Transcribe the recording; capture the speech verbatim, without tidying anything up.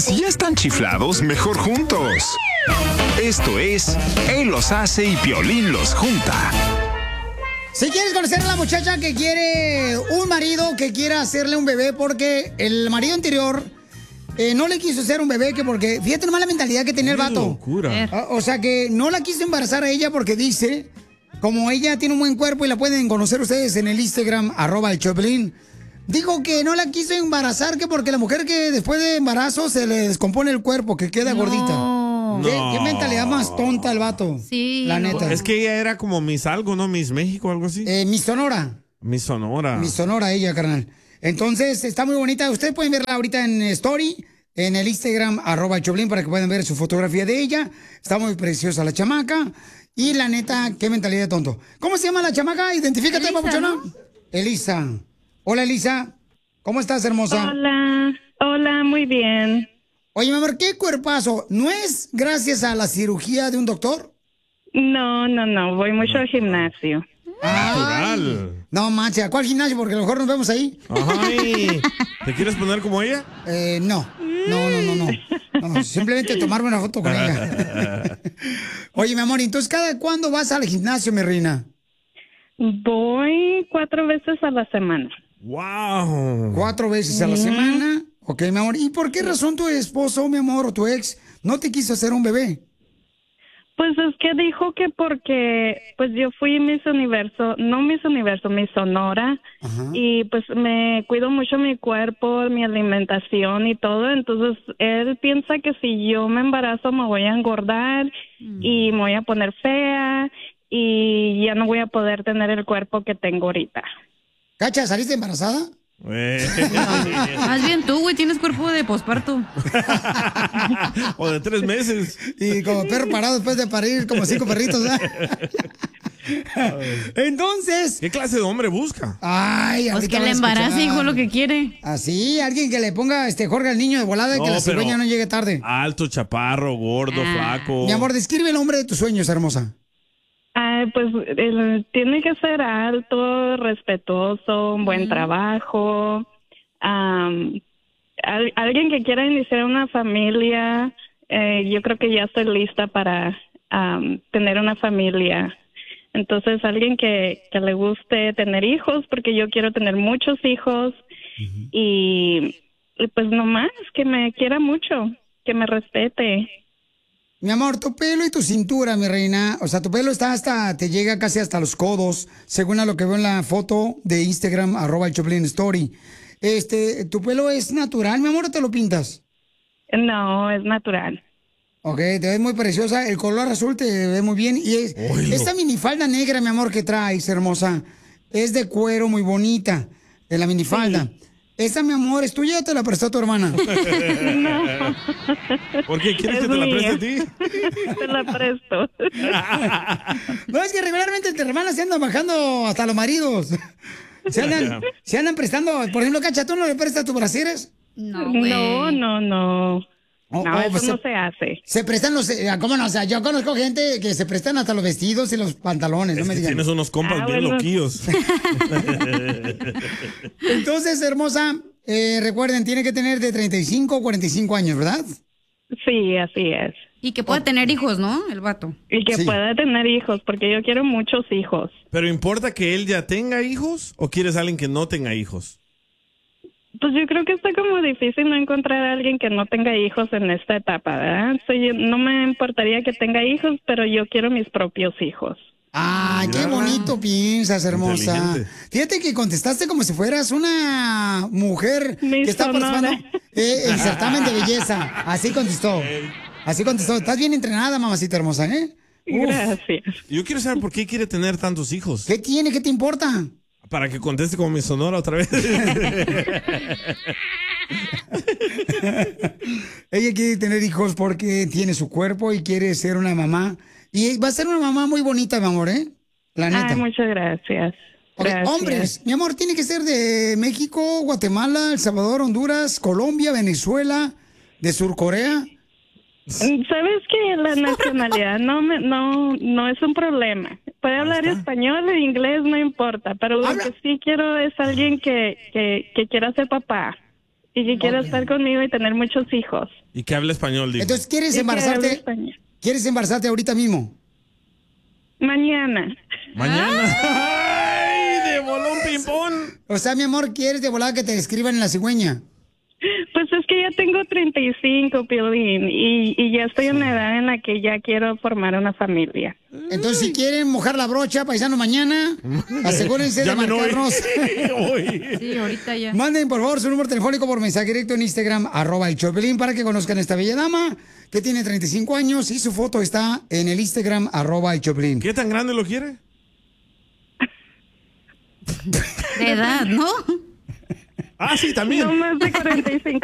Si ya están chiflados, mejor juntos. Esto es Él los hace y Piolín los junta. Si quieres conocer a la muchacha que quiere un marido que quiera hacerle un bebé porque el marido anterior eh, no le quiso hacer un bebé, que porque, fíjate nomás la mentalidad que tenía el vato. Locura. O, o sea que no la quiso embarazar a ella porque dice, como ella tiene un buen cuerpo y la pueden conocer ustedes en el Instagram, arroba el Choplin, dijo que no la quiso embarazar, que porque la mujer que después de embarazo se le descompone el cuerpo, que queda No. gordita. ¿Qué, No. qué mentalidad más tonta el vato? Sí. La neta. Es que ella era como Miss algo, ¿no? Miss México, algo así. Eh, mi Sonora. Miss Sonora. Mi Sonora ella, carnal. Entonces, está muy bonita. Ustedes pueden verla ahorita en Story, en el Instagram, arroba el Choplin, para que puedan ver su fotografía de ella. Está muy preciosa la chamaca. Y la neta, qué mentalidad de tonto. ¿Cómo se llama la chamaca? Identifícate, Elisa, papuchona. ¿no? Elisa. Hola, Elisa. ¿Cómo estás, hermosa? Hola, hola, muy bien. Oye, mi amor, ¿qué cuerpazo? ¿No es gracias a la cirugía de un doctor? No, no, no, voy mucho al gimnasio. Natural. No, manches, ¿a cuál gimnasio? Porque a lo mejor nos vemos ahí. Ay, ¿te quieres poner como ella? Eh, no. No, no, no, no. No, simplemente tomarme una foto con ella. Oye, mi amor, entonces, ¿cada cuándo vas al gimnasio, mi reina? Voy cuatro veces a la semana. Wow. Cuatro veces a la semana. Ok, mi amor. ¿Y por qué razón tu esposo, mi amor, o tu ex no te quiso hacer un bebé? Pues es que dijo que porque, pues yo fui Miss Universo, no Miss Universo, Miss Sonora, Ajá. y pues me cuido mucho mi cuerpo, mi alimentación y todo, entonces él piensa que si yo me embarazo me voy a engordar y me voy a poner fea y ya no voy a poder tener el cuerpo que tengo ahorita. Cacha, ¿saliste embarazada? Eh. Más bien tú, güey, tienes cuerpo de posparto. O de tres meses. Y como perro parado después de parir, como cinco perritos, ¿eh? Entonces... ¿Qué clase de hombre busca? Ay, Pues ahorita que vas le a embarace, escuchar. hijo, lo que quiere. Así, alguien que le ponga este Jorge al niño de volada y que No, la cigüeña pero- no llegue tarde. Alto, chaparro, gordo, Ah. flaco. Mi amor, describe el hombre de tus sueños, hermosa. Ah, pues él tiene que ser alto, respetuoso, un buen trabajo, am, al- alguien que quiera iniciar una familia. Eh, yo creo que ya estoy lista para am, tener una familia. Entonces, alguien que, que le guste tener hijos, porque yo quiero tener muchos hijos y, y pues nomás que me quiera mucho, que me respete. Mi amor, tu pelo y tu cintura, mi reina. O sea, tu pelo está hasta, te llega casi hasta los codos, según a lo que veo en la foto de Instagram, arroba el Choplin Story. Este, ¿tu pelo es natural, mi amor, o te lo pintas? No, es natural. Ok, te ves muy preciosa. El color azul te ve muy bien. Y es, Oilo. esta minifalda negra, mi amor, que traes, hermosa, es de cuero muy bonita, de la minifalda. Esa, mi amor, ¿es tuya o te la prestó tu hermana? No. ¿Por qué quieres Es que te la mía. preste a ti? Te la presto. No, es que regularmente entre hermanas se andan bajando hasta los maridos. Se andan, se andan prestando. Por ejemplo, Cacha, ¿tú no le prestas tus brasieres? No, güey. No, no, no. Oh, No, oh, eso pues no se- se hace. Se prestan los... eh, ¿Cómo no? O sea, yo conozco gente que se prestan hasta los vestidos y los pantalones, no Es me que digan. tienes unos compas Ah, bien bueno. loquillos. Entonces, hermosa, eh, recuerden, tiene que tener de treinta y cinco o cuarenta y cinco años, ¿verdad? Sí, así es. Y que pueda tener hijos, ¿no? El vato. Y que Sí. pueda tener hijos, porque yo quiero muchos hijos. ¿Pero importa que él ya tenga hijos o quieres a alguien que no tenga hijos? Pues yo creo que está como difícil no encontrar a alguien que no tenga hijos en esta etapa, ¿verdad? Soy, no me importaría que tenga hijos, pero yo quiero mis propios hijos. Ay, qué Mira. bonito piensas, hermosa. Inteligente. Fíjate que contestaste como si fueras una mujer Mi que está Sonora. participando eh, en certamen de belleza. Así contestó. Así contestó. Estás bien entrenada, mamacita hermosa, ¿eh? Uf. Gracias. Yo quiero saber por qué quiere tener tantos hijos. ¿Qué tiene? ¿Qué te importa? Para que conteste como mi Sonora otra vez. Ella quiere tener hijos porque tiene su cuerpo y quiere ser una mamá. Y va a ser una mamá muy bonita, mi amor, ¿eh? La neta. Ay, muchas gracias. Ok, Gracias. hombres, mi amor, tiene que ser de México, Guatemala, El Salvador, Honduras, Colombia, Venezuela, de Surcorea. ¿Sabes que la nacionalidad no me, no no es un problema? Puede hablar español o inglés, no importa, pero lo Habla- que sí quiero es alguien que, que, que quiera ser papá. y que quiere Ok. estar conmigo y tener muchos hijos. Y que hable español, dijo. Entonces, ¿quieres Y que hable embarazarte? español. ¿Quieres embarazarte ahorita mismo? Mañana. Mañana. ¡Ay! De bolón ping-pong. O sea, mi amor, ¿quieres de volada que te escriban en la cigüeña? Pues es que ya tengo treinta y cinco, Piolín, y, y ya estoy en la edad en la que ya quiero formar una familia. Entonces, si quieren mojar la brocha, paisano, mañana, asegúrense de Llamen hoy. marcarnos. Hoy. Sí, ahorita ya. Manden, por favor, su número telefónico por mensaje directo en Instagram, arroba el Choplin, para que conozcan a esta bella dama que tiene treinta y cinco años y su foto está en el Instagram, arroba el Choplin. ¿Qué tan grande lo quiere? De edad, ¿no? Ah, sí, también. No más de cuarenta y cinco.